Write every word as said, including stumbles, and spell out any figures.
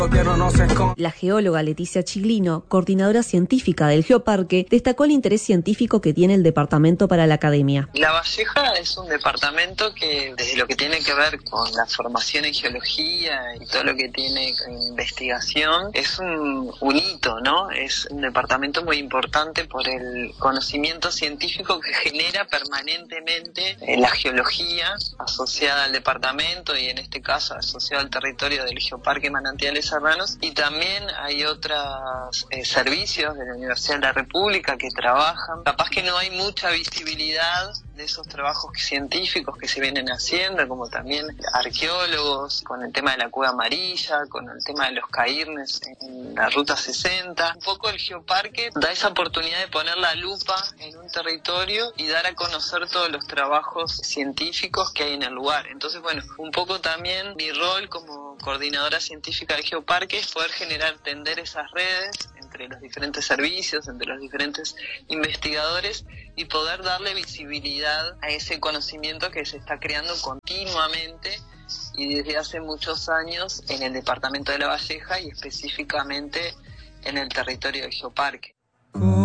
La geóloga Leticia Chiglino, coordinadora científica del Geoparque, destacó el interés científico que tiene el departamento para la academia. La Valleja es un departamento que, desde lo que tiene que ver con la formación en geología y todo lo que tiene con investigación, es un, un hito, ¿no? Es un departamento muy importante por el conocimiento científico que genera permanentemente la geología asociada al departamento y en este caso asociada al territorio del Geoparque Manantiales Serranos, y también hay otros eh, servicios de la Universidad de la República que trabajan. Capaz que no hay mucha visibilidad de esos trabajos científicos que se vienen haciendo, como también arqueólogos, con el tema de la cueva amarilla, con el tema de los cairnes en la ruta sesenta. Un poco el Geoparque da esa oportunidad de poner la lupa en un territorio y dar a conocer todos los trabajos científicos que hay en el lugar. Entonces, bueno, un poco también mi rol como coordinadora científica del Geoparque es poder generar, tender esas redes entre los diferentes servicios, entre los diferentes investigadores y poder darle visibilidad a ese conocimiento que se está creando continuamente y desde hace muchos años en el departamento de La Valleja y específicamente en el territorio del Geoparque.